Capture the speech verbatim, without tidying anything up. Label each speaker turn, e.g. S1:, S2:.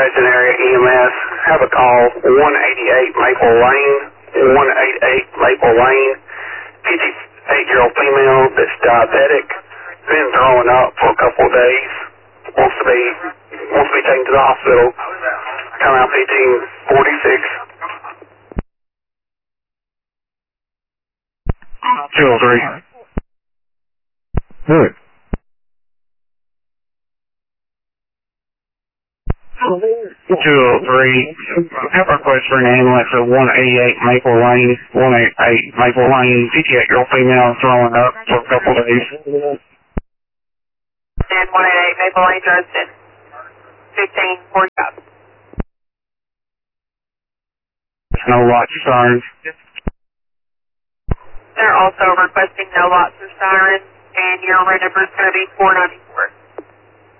S1: Dresden area E M S. Have a call, one eighty-eight Maple Lane, one eighty-eight Maple Lane. fifty-eight-year-old female that's diabetic, been throwing up for a couple of days, wants to be, wants to be taken to the hospital. Come out fifteen forty-six. two oh three.
S2: Good.
S1: two oh three. I have a request for an ambulance at one eighty-eight Maple Lane, one eighty-eight Maple Lane, fifty-eight-year-old female throwing up for a couple of days.
S3: And one eighty-eight Maple Lane, Dresden, fifteen forty.
S1: No lots of sirens.
S3: They're also requesting no lots of sirens, and your red number is going to be four ninety-four.